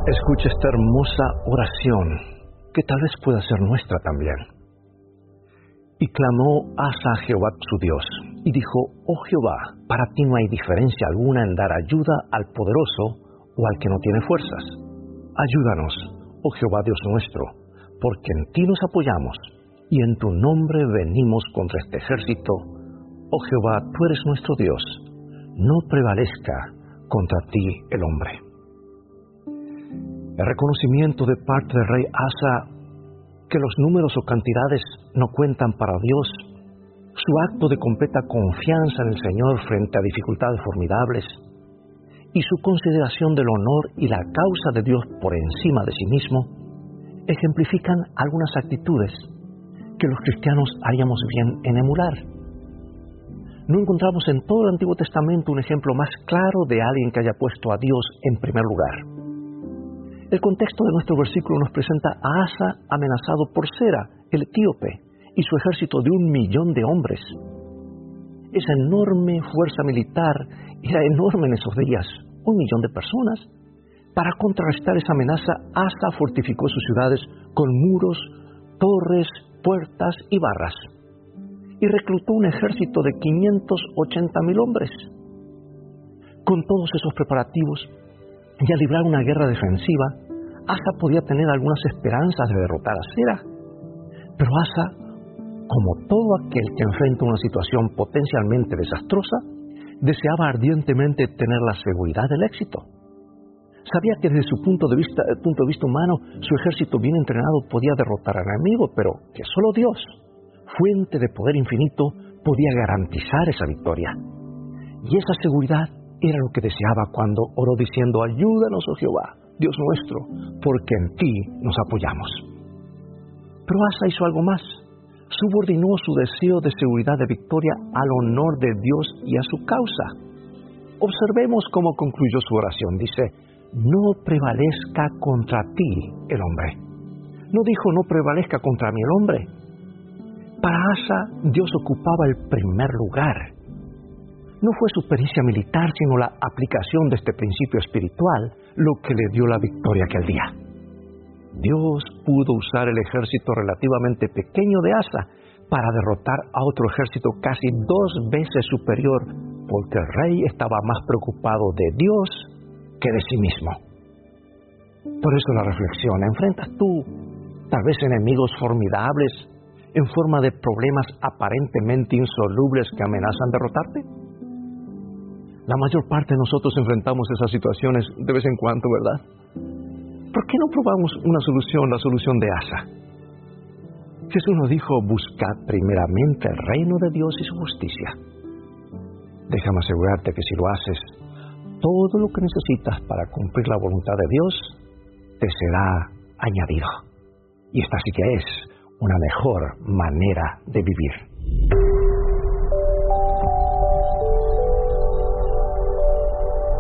Escucha esta hermosa oración, que tal vez pueda ser nuestra también. Y clamó Asa a Jehová su Dios, y dijo: Oh Jehová, para ti no hay diferencia alguna en dar ayuda al poderoso o al que no tiene fuerzas. Ayúdanos, oh Jehová Dios nuestro, porque en ti nos apoyamos, y en tu nombre venimos contra este ejército. Oh Jehová, tú eres nuestro Dios, no prevalezca contra ti el hombre. El reconocimiento de parte del rey Asa que los números o cantidades no cuentan para Dios, su acto de completa confianza en el Señor frente a dificultades formidables, y su consideración del honor y la causa de Dios por encima de sí mismo, ejemplifican algunas actitudes que los cristianos haríamos bien en emular. No encontramos en todo el Antiguo Testamento un ejemplo más claro de alguien que haya puesto a Dios en primer lugar. El contexto de nuestro versículo nos presenta a Asa amenazado por Sera, el etíope, y su ejército de 1.000.000 de hombres. Esa enorme fuerza militar era enorme en esos días, 1.000.000 de personas. Para contrarrestar esa amenaza, Asa fortificó sus ciudades con muros, torres, puertas y barras, y reclutó un ejército de 580.000 hombres. Con todos esos preparativos, y al librar una guerra defensiva, Asa podía tener algunas esperanzas de derrotar a Sera. Pero Asa, como todo aquel que enfrenta una situación potencialmente desastrosa, deseaba ardientemente tener la seguridad del éxito. Sabía que desde su punto de vista humano, su ejército bien entrenado podía derrotar al enemigo, pero que solo Dios, fuente de poder infinito, podía garantizar esa victoria. Y esa seguridad era lo que deseaba cuando oró diciendo: ayúdanos, oh Jehová, Dios nuestro, porque en ti nos apoyamos. Pero Asa hizo algo más. Subordinó su deseo de seguridad de victoria al honor de Dios y a su causa. Observemos cómo concluyó su oración. Dice: no prevalezca contra ti el hombre. No dijo: no prevalezca contra mí el hombre. Para Asa, Dios ocupaba el primer lugar. No fue su pericia militar, sino la aplicación de este principio espiritual lo que le dio la victoria aquel día. Dios pudo usar el ejército relativamente pequeño de Asa para derrotar a otro ejército casi 2 veces superior, porque el rey estaba más preocupado de Dios que de sí mismo. Por eso la reflexión: ¿enfrentas tú tal vez enemigos formidables en forma de problemas aparentemente insolubles que amenazan derrotarte? La mayor parte de nosotros enfrentamos esas situaciones de vez en cuando, ¿verdad? ¿Por qué no probamos una solución, la solución de Asa? Jesús nos dijo: buscad primeramente el reino de Dios y su justicia. Déjame asegurarte que si lo haces, todo lo que necesitas para cumplir la voluntad de Dios te será añadido. Y esta sí que es una mejor manera de vivir.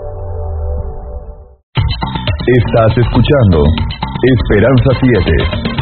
Estás escuchando Esperanza 7.